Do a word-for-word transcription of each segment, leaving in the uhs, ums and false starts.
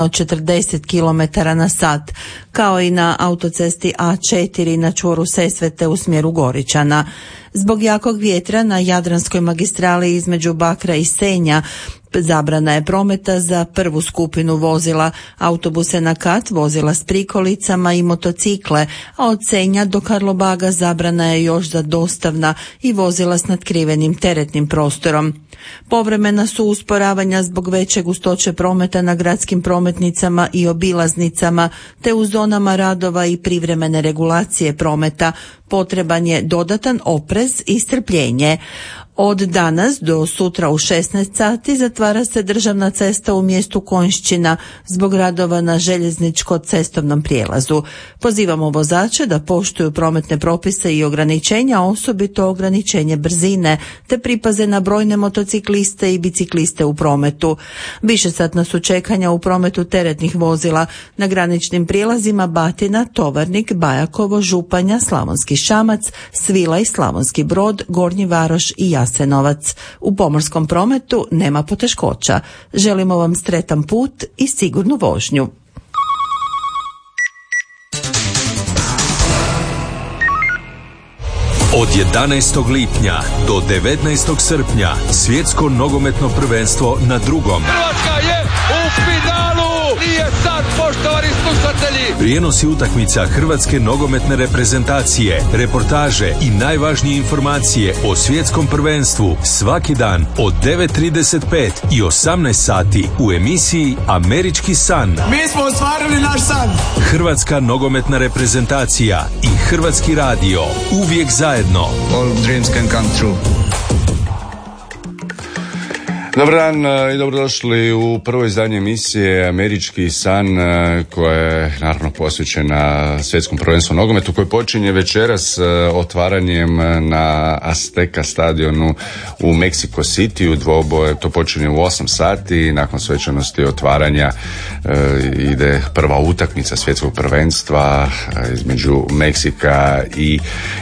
od četrdeset kilometara na sat, kao i na autocesti A četiri na čvoru Sesvete u smjeru Goričana. Zbog jakog vjetra na Jadranskoj magistrali između Bakra i Senja zabrana je prometa za prvu skupinu vozila, autobuse na kat, vozila s prikolicama i motocikle, a od Senja do Karlobaga zabrana je još za dostavna i vozila s natkrivenim teretnim prostorom. Povremena su usporavanja zbog veće gustoće prometa na gradskim prometnicama i obilaznicama, te u zonama radova i privremene regulacije prometa. Potreban je dodatan oprez i strpljenje. Od danas do sutra u šesnaest sati zatvara se državna cesta u mjestu Konjšćina zbog radova na željezničko-cestovnom prijelazu. Pozivamo vozače da poštuju prometne propise i ograničenja, osobito ograničenje brzine, te pripaze na brojne motocikliste i bicikliste u prometu. Višesatna su čekanja u prometu teretnih vozila na graničnim prijelazima Batina, Tovarnik, Bajakovo, Županja, Slavonski Šamac, Svilaj, Slavonski Brod, Gornji Varoš i Jasenovac. U pomorskom prometu nema poteškoća. Želimo vam sretan put i sigurnu vožnju. Od jedanaestog lipnja do devetnaestog srpnja svjetsko nogometno prvenstvo na drugom. Hrvatska je u finalu! Nije sad, poštovani slušatelji! Prijenosi utakmica hrvatske nogometne reprezentacije, reportaže i najvažnije informacije o svjetskom prvenstvu svaki dan od devet trideset pet i osamnaest sati u emisiji Američki san. Mi smo ostvarili naš san! Hrvatska nogometna reprezentacija i Hrvatski radio uvijek zajedno. All dreams can come true. Dobar dan i dobrodošli u prvo izdanje emisije Američki san, koja je naravno posvećena svjetskom prvenstvu nogometu, koji počinje večeras otvaranjem na Azteca stadionu u Mexico City. U dvoboje to počinje u osam sati. Nakon svečanosti otvaranja ide prva utakmica svjetskog prvenstva između Meksika i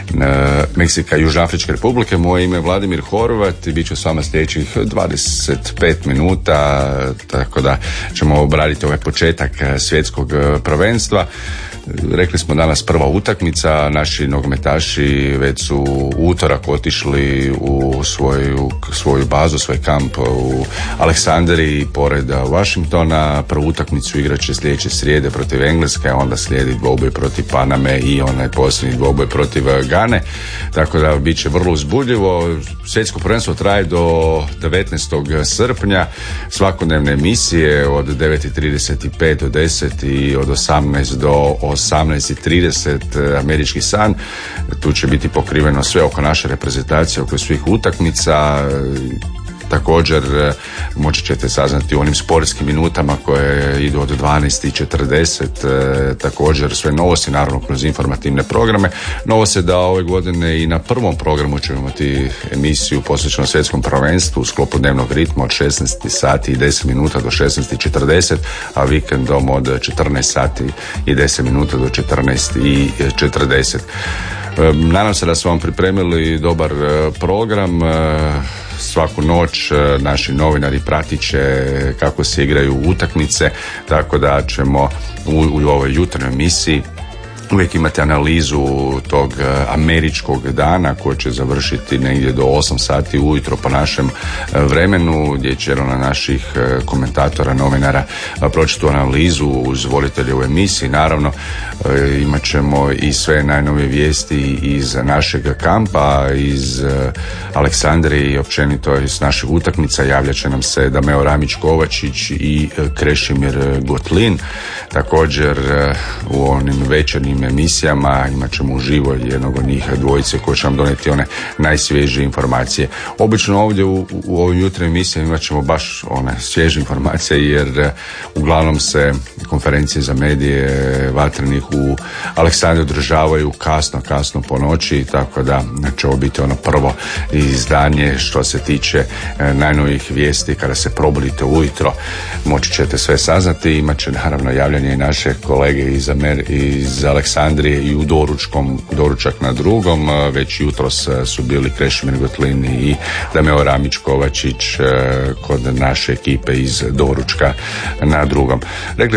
Meksika i Južnoafričke republike. Moje ime je Vladimir Horvat i bit ću s vama sljedećih dvadeset pet minuta, tako da ćemo obraditi ovaj početak svjetskog prvenstva. Rekli smo danas prva utakmica, naši nogometaši već su u utorak otišli u svoju, svoju bazu, svoj kamp u Aleksandriji pored Washingtona. Prvu utakmicu igrat će sljedeće srijede protiv Engleske, onda slijedi dvoboj protiv Paname i onaj posljednji dvoboj protiv Gane, tako da bit će vrlo uzbudljivo. Svjetsko prvenstvo traje do devetnaestog srpnja, svakodnevne emisije od devet trideset pet do deset i od osamnaest do osamnaest trideset Američki san. Tu će biti pokriveno sve oko naše reprezentacije, oko svih utakmica. Također moći ćete saznati u onim sportskim minutama koje idu od dvanaest četrdeset, također sve novosti, naravno kroz informativne programe. Novost je da ove godine i na prvom programu ćemo imati emisiju posvećenu svjetskom prvenstvu u sklopu dnevnog ritma od šesnaest sati i deset minuta do šesnaest četrdeset, a vikendom od četrnaest sati i deset minuta do četrnaest četrdeset. Nadam se da smo vam pripremili dobar program. Svaku noć naši novinari pratit će kako se igraju utakmice, tako da ćemo u, u ovoj jutarnjoj emisiji uvijek imate analizu tog američkog dana koji će završiti negdje do osam sati ujutro po našem vremenu, gdje će jedan od naših komentatora, novinara proći tu analizu uz voditelje u emisiji. Naravno, imat ćemo i sve najnovije vijesti iz našeg kampa, iz Aleksandrije i općenito iz naših utakmica. Javljat će nam se Dameo Ramić-Kovačić i Krešimir Gotlin. Također u onim večernjim emisijama imat ćemo uživo jednog od njih dvojice koji će nam donijeti one najsvježije informacije. Obično ovdje u, u ovoj jutarnjoj emisiji imat ćemo baš one svježe informacije, jer uglavnom se konferencije za medije vatrenih u Aleksandriji održavaju kasno, kasno po noći, tako da će ovo biti ono prvo izdanje što se tiče najnovijih vijesti. Kada se probudite ujutro moći ćete sve saznati. Imat će naravno javljanje i naše kolege iz, Amer- iz Aleksandrije i u doručkom, doručak na drugom. Već jutros su bili Krešimir Gotlin i Dameo Ramić-Kovačić kod naše ekipe iz doručka na drugom. Rekli